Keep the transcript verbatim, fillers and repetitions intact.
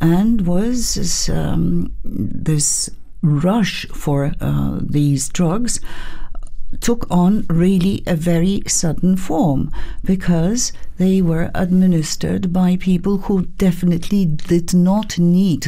and was um, this rush for uh, these drugs took on really a very sudden form, because they were administered by people who definitely did not need